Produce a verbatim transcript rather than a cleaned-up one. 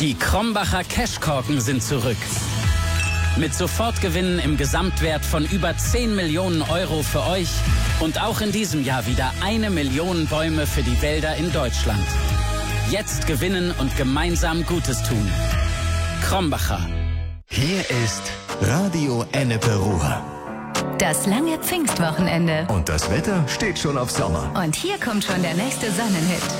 Die Krombacher Cashkorken sind zurück. Mit Sofortgewinnen im Gesamtwert von über zehn Millionen Euro für euch und auch in diesem Jahr wieder eine Million Bäume für die Wälder in Deutschland. Jetzt gewinnen und gemeinsam Gutes tun. Krombacher. Hier ist Radio Ennepe-Ruhr. Das lange Pfingstwochenende. Und das Wetter steht schon auf Sommer. Und hier kommt schon der nächste Sonnenhit.